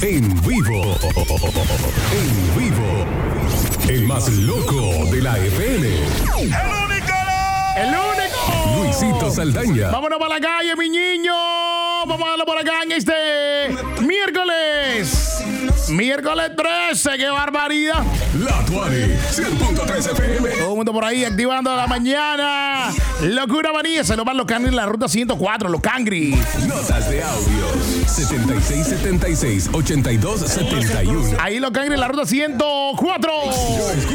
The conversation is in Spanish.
En vivo. En vivo. El más loco de la FM. ¡El único! Luisito Saldaña. Vámonos para la calle, mi niño. Vamos a darle por acá en este miércoles. Miércoles 13, qué barbaridad. La Tuani, 100.3 FM. Todo el mundo por ahí activando la mañana. Locura manía, se nos van los cangri en la ruta 104, los cangri. Notas de audios. 7676-8271. Ahí los cangri en la ruta 104.